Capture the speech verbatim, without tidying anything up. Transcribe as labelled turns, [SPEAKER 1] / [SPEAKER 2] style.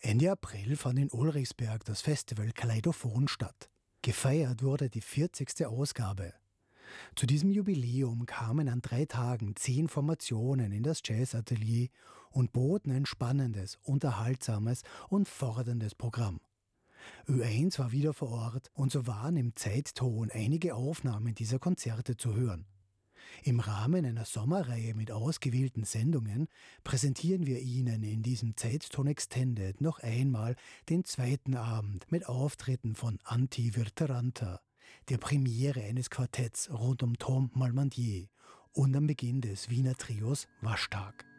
[SPEAKER 1] Ende April fand in Ulrichsberg das Festival Kaleidophon statt. Gefeiert wurde die vierzigste Ausgabe. Zu diesem Jubiläum kamen an drei Tagen zehn Formationen in das Jazzatelier und boten ein spannendes, unterhaltsames und forderndes Programm. Ö eins war wieder vor Ort und so waren im Zeitton einige Aufnahmen dieser Konzerte zu hören. Im Rahmen einer Sommerreihe mit ausgewählten Sendungen präsentieren wir Ihnen in diesem Zeitton Extended noch einmal den zweiten Abend mit Auftritten von Antti Virtaranta, der Premiere eines Quartetts rund um Tom Malmendier und am Beginn des Wiener Trios Waschtag.